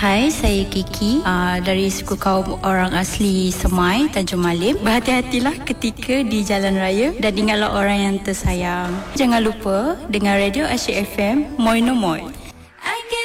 Hai, saya Kiki dari suku kaum orang asli Semai, Tanjung Malim. Berhati-hatilah ketika di jalan raya dan ingatlah orang yang tersayang. Jangan lupa dengar Radio Asyik FM, Moi No Moi.